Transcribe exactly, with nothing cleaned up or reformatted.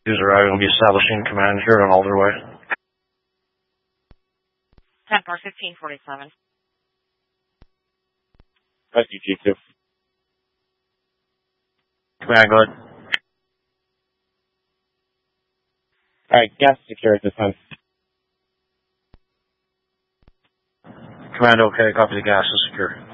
User, I will be establishing command here on Alder Way. ten four fifteen forty-seven. Thank you, G two. Command, go ahead. Alright, gas secure at this time. Command, okay, copy, the gas is secure.